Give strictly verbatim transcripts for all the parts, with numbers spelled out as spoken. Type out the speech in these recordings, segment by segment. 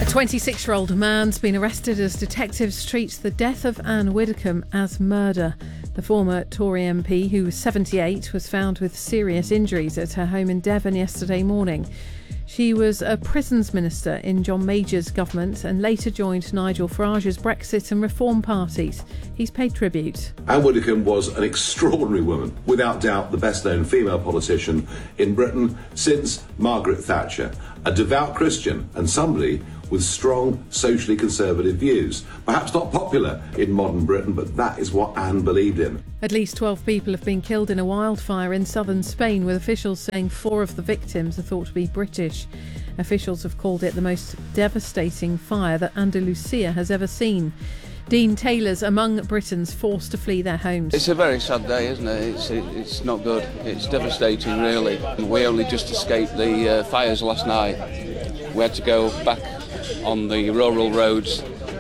A twenty-six-year-old man's been arrested as detectives treat the death of Anne Widdecombe as murder. The former Tory M P, who was seventy-eight, was found with serious injuries at her home in Devon yesterday morning. She was a prisons minister in John Major's government and later joined Nigel Farage's Brexit and Reform parties. He's paid tribute. Anne Widdecombe was an extraordinary woman, without doubt the best-known female politician in Britain since Margaret Thatcher, a devout Christian and somebody with strong socially conservative views. Perhaps not popular in modern Britain, but that is what Anne believed in. At least twelve people have been killed in a wildfire in southern Spain, with officials saying four of the victims are thought to be British. Officials have called it the most devastating fire that Andalusia has ever seen. Dean Taylor's among Britons forced to flee their homes. It's a very sad day, isn't it? It's, it, it's not good. It's devastating, really. We only just escaped the uh, fires last night. We had to go back on the rural roads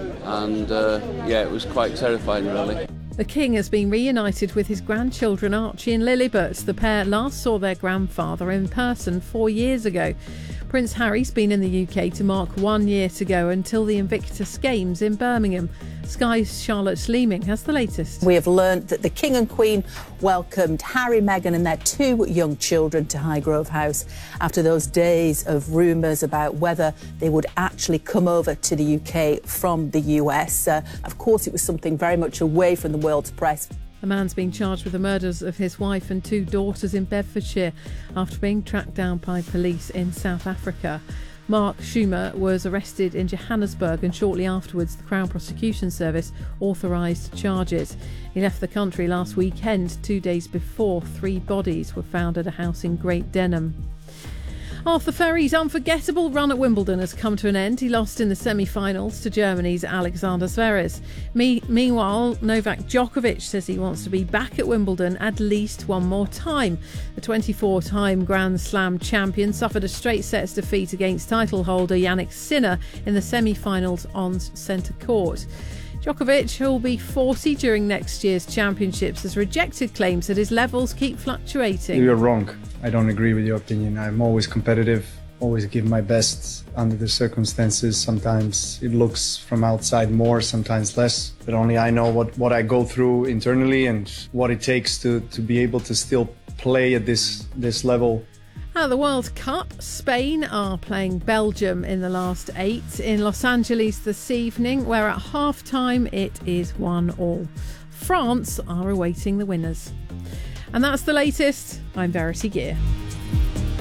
and uh, yeah, it was quite terrifying, really. The King has been reunited with his grandchildren Archie and Lilibet. The pair last saw their grandfather in person four years ago. Prince Harry's been in the U K to mark one year to go until the Invictus Games in Birmingham. Sky's Charlotte Leeming has the latest. We have learned that the King and Queen welcomed Harry, Meghan and their two young children to Highgrove House after those days of rumours about whether they would actually come over to the U K from the U S. Uh, of course, it was something very much away from the world's press. A man's been charged with the murders of his wife and two daughters in Bedfordshire after being tracked down by police in South Africa. Mark Schumer was arrested in Johannesburg and shortly afterwards the Crown Prosecution Service authorised charges. He left the country last weekend, two days before three bodies were found at a house in Great Denham. Arthur Ferry's unforgettable run at Wimbledon has come to an end. He lost in the semi-finals to Germany's Alexander Zverev. Me- meanwhile, Novak Djokovic says he wants to be back at Wimbledon at least one more time. The twenty-four-time Grand Slam champion suffered a straight sets defeat against title holder Jannik Sinner in the semi-finals on centre court. Djokovic, who will be forty during next year's championships, has rejected claims that his levels keep fluctuating. You're wrong. I don't agree with your opinion. I'm always competitive, always give my best under the circumstances. Sometimes it looks from outside more, sometimes less. But only I know what, what I go through internally and what it takes to, to be able to still play at this, this level. At the World Cup, Spain are playing Belgium in the last eight in Los Angeles this evening, where at half-time it is one all. France are awaiting the winners. And that's the latest. I'm Verity Gear.